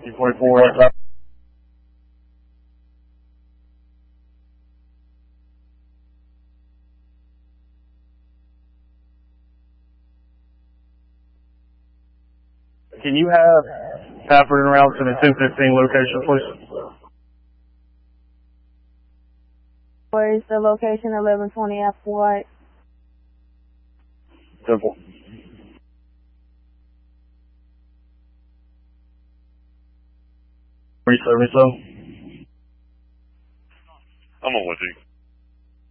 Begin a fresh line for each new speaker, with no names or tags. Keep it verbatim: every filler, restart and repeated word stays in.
two forty-four outside. Can you have Stafford and route to the two fifteen location, please?
Where is the location? eleven twenty F White.
Simple. three seventy-seven.